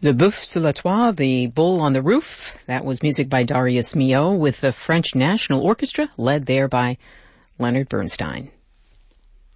Le Boeuf sur la Toit, the Bull on the Roof. That was music by Darius Milhaud with the French National Orchestra, led there by Leonard Bernstein.